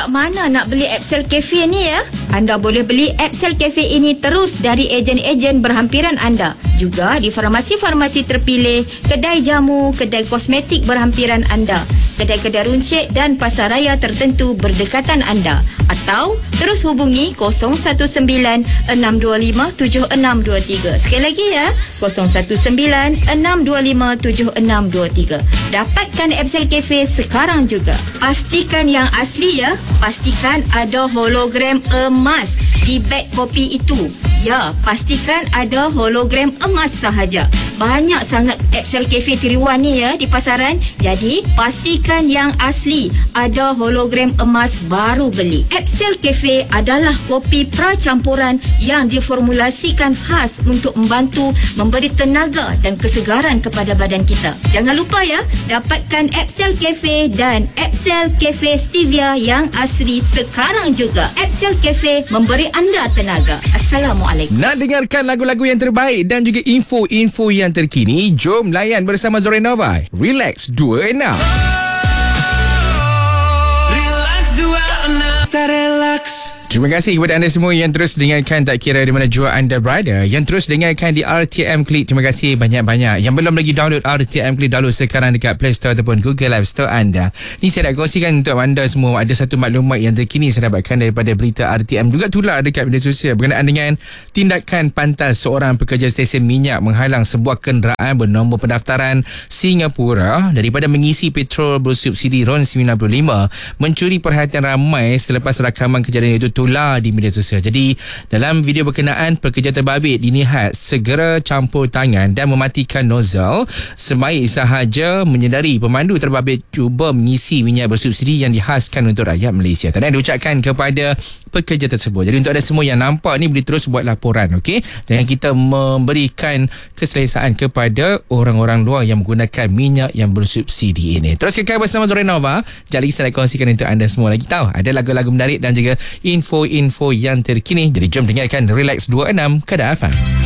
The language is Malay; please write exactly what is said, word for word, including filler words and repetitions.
kat mana nak beli Epsel Cafe ni ya? Anda boleh beli Epsel Cafe ini terus dari ejen-ejen berhampiran anda. Juga di farmasi-farmasi terpilih, kedai jamu, kedai kosmetik berhampiran anda, kedai-kedai runcit dan pasaraya tertentu berdekatan anda. Atau terus hubungi kosong satu sembilan enam dua lima tujuh enam dua tiga. Sekali lagi ya, kosong satu sembilan enam dua lima tujuh enam dua tiga. Dapatkan Epsel Cafe sekarang juga. Pastikan yang asli ya. Pastikan ada hologram emas di beg kopi itu. Ya, pastikan ada hologram emas sahaja. Banyak sangat Epsel Cafe tiruan ni ya di pasaran. Jadi, pastikan yang asli. Ada hologram emas baru beli. Epsel Cafe adalah kopi pracampuran yang diformulasikan khas untuk membantu memberi tenaga dan kesegaran kepada badan kita. Jangan lupa ya, dapatkan Epsel Cafe dan Epsel Cafe Stevia yang asli sekarang juga. Epsel Cafe memberi anda tenaga. Assalamualaikum. Nak dengarkan lagu-lagu yang terbaik dan juga info-info yang terkini? Jom layan bersama Zorenova. Relax dua enam. Relax dua enam. Tak relax. Terima kasih kepada anda semua yang terus dengarkan, tak kira di mana jua anda berada, yang terus dengarkan di R T M Klik. Terima kasih banyak-banyak. Yang belum lagi download R T M Klik, download sekarang dekat Play Store ataupun Google App Store anda. Ni saya nak kongsikan untuk anda semua. Ada satu maklumat yang terkini saya dapatkan daripada berita R T M, juga tular dekat media sosial, berkenaan dengan tindakan pantas seorang pekerja stesen minyak menghalang sebuah kenderaan bernombor pendaftaran Singapura daripada mengisi petrol bersubsidi RON sembilan puluh lima, mencuri perhatian ramai selepas rakaman kejadian itu tular di media sosial. Jadi dalam video berkenaan, pekerja terbabit dinihat segera campur tangan dan mematikan nozzle sebaik sahaja menyedari pemandu terbabit cuba mengisi minyak bersubsidi yang dihaskan untuk rakyat Malaysia. Tadi diucapkan kepada pekerja tersebut. Jadi untuk anda semua yang nampak ni, boleh terus buat laporan, okey? Jangan kita memberikan keselesaan kepada orang-orang luar yang menggunakan minyak yang bersubsidi ini. Terus kekal bersama Zorenova. Jadi saya nak kongsikan untuk anda semua lagi tahu ada lagu-lagu menarik dan juga info-info yang terkini. Jadi jom dengarkan Relax dua enam Kedah F M.